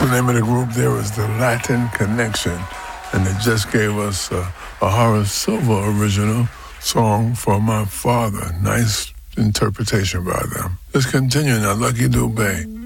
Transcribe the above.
The name of the group there was the Latin Connection, and they just gave us a Horace Silver original song for my father. Nice interpretation by them. Let's continue now. Lucky Dubé.